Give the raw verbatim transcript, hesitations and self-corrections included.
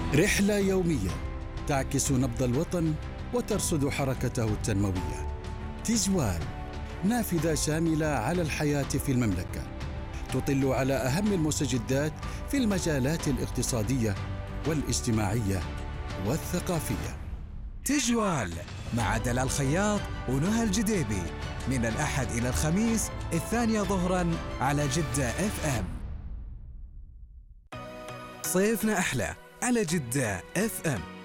رحلة يومية تعكس نبض الوطن وترصد حركته التنموية. تجوال، نافذة شاملة على الحياة في المملكة، تطل على أهم المستجدات في المجالات الاقتصادية والاجتماعية والثقافية. تجوال مع دلال خياط ونهى الجديبي من الأحد إلى الخميس الثانية ظهراً على جدة اف ام. صيفنا أحلى على جدة اف ام.